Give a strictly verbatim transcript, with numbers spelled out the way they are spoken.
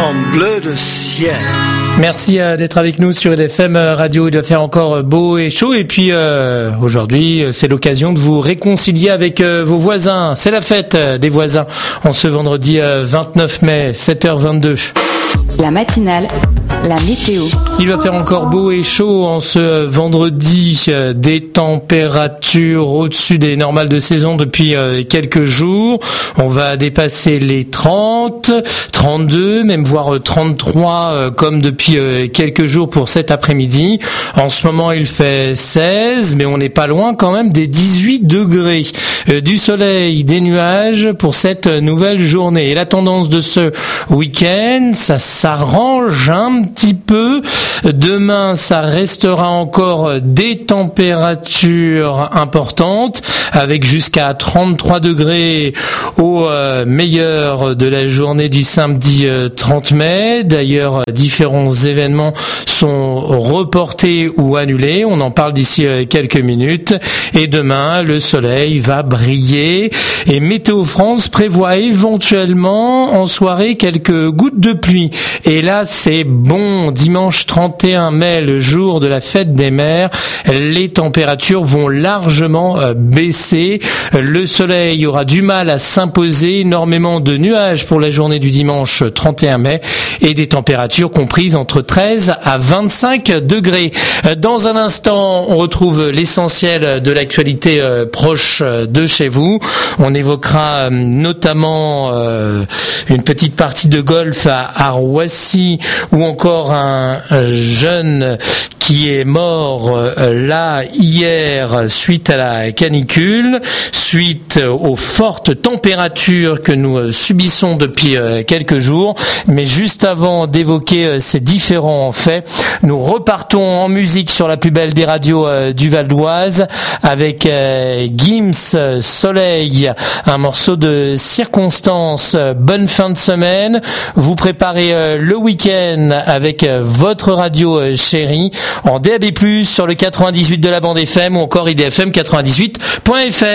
en bleu de ciel. Merci euh, d'être avec nous sur R F M Radio. Il doit faire encore beau et chaud. Et puis euh, aujourd'hui, c'est l'occasion de vous réconcilier avec euh, vos voisins. C'est la fête euh, des voisins en ce vendredi euh, vingt-neuf mai, sept heures vingt-deux. La matinale, la météo. Il va faire encore beau et chaud en ce vendredi, euh, des températures au-dessus des normales de saison depuis euh, quelques jours. On va dépasser les trente, trente-deux, même voire trente-trois euh, comme depuis euh, quelques jours pour cet après-midi. En ce moment, il fait seize, mais on n'est pas loin quand même des dix-huit degrés. Euh, du soleil, des nuages pour cette nouvelle journée. Et la tendance de ce week-end, ça s'arrange un petit peu. Demain, ça restera encore des températures importantes avec jusqu'à trente-trois degrés au euh, meilleur de la journée du samedi euh, trente mai. D'ailleurs, différents événements sont reportés ou annulés. On en parle d'ici euh, quelques minutes. Et demain, le soleil va briller. Et Météo France prévoit éventuellement en soirée quelques gouttes de pluie. Et là, c'est bon. Dimanche trente et un mai, le jour de la fête des mères, les températures vont largement euh, baisser. Le soleil aura du mal à s'imposer. Énormément de nuages pour la journée du dimanche trente et un mai et des températures comprises entre treize à vingt-cinq degrés. Dans un instant, on retrouve l'essentiel de l'actualité euh, proche de chez vous. On évoquera euh, notamment euh, une petite partie de golf à, à Roissy ou encore un, un jeune qui est mort euh, là hier suite à la canicule, suite aux fortes températures que nous euh, subissons depuis euh, quelques jours. Mais juste avant d'évoquer euh, ces différents faits, nous repartons en musique sur la plus belle des radios euh, du Val d'Oise avec euh, Gims Soleil, un morceau de circonstance. Bonne fin de semaine. Vous préparez euh, le week-end avec euh, votre radio euh, chérie en D A B plus, sur le quatre-vingt-dix-huit de la bande F M ou encore I D F M quatre-vingt-dix-huit point F R.